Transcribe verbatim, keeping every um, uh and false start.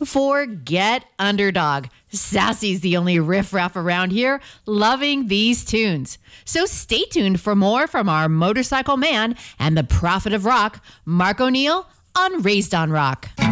Forget Underdog. Sassy's the only riffraff around here, loving these tunes. So stay tuned for more from our motorcycle man and the prophet of rock, Mark O'Neill, on Raised on Rock.